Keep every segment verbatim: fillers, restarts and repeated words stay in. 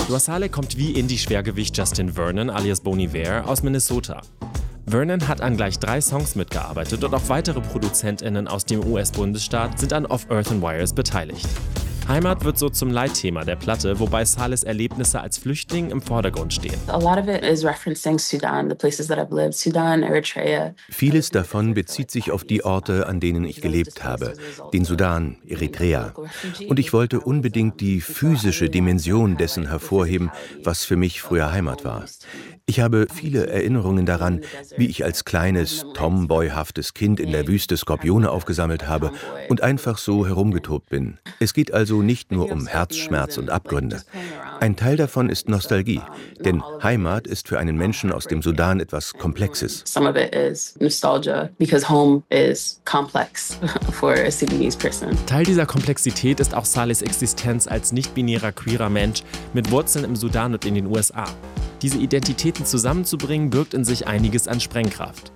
Dua Saleh kommt wie Indie-Schwergewicht Justin Vernon alias Bon Iver aus Minnesota. Vernon hat an gleich drei Songs mitgearbeitet und auch weitere ProduzentInnen aus dem U S-Bundesstaat sind an Of Earth and Wires beteiligt. Heimat wird so zum Leitthema der Platte, wobei Salehs Erlebnisse als Flüchtling im Vordergrund stehen. A lot of it is referencing Sudan, the places that I've lived, Sudan, Eritrea. Vieles davon bezieht sich auf die Orte, an denen ich gelebt habe, den Sudan, Eritrea. Und ich wollte unbedingt die physische Dimension dessen hervorheben, was für mich früher Heimat war. Ich habe viele Erinnerungen daran, wie ich als kleines, tomboyhaftes Kind in der Wüste Skorpione aufgesammelt habe und einfach so herumgetobt bin. Es geht also nicht nur um Herzschmerz und Abgründe. Ein Teil davon ist Nostalgie, denn Heimat ist für einen Menschen aus dem Sudan etwas Komplexes. Some of it is nostalgia because home is complex for a Sudanese person. Teil dieser Komplexität ist auch Salehs Existenz als nicht-binärer queerer Mensch mit Wurzeln im Sudan und in den U S A. Diese Identitäten zusammenzubringen, birgt in sich einiges an Sprengkraft.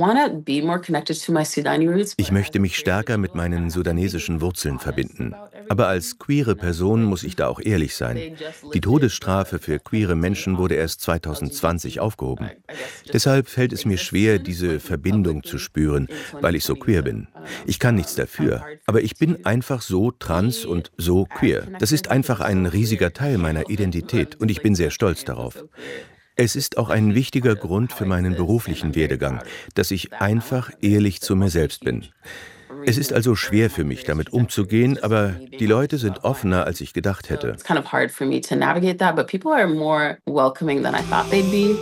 Ich möchte mich stärker mit meinen sudanesischen Wurzeln verbinden. Aber als queere Person muss ich da auch ehrlich sein. Die Todesstrafe für queere Menschen wurde erst zwanzig zwanzig aufgehoben. Deshalb fällt es mir schwer, diese Verbindung zu spüren, weil ich so queer bin. Ich kann nichts dafür, aber ich bin einfach so trans und so queer. Das ist einfach ein riesiger Teil meiner Identität und ich bin sehr stolz darauf. Es ist auch ein wichtiger Grund für meinen beruflichen Werdegang, dass ich einfach ehrlich zu mir selbst bin. Es ist also schwer für mich, damit umzugehen, aber die Leute sind offener, als ich gedacht hätte.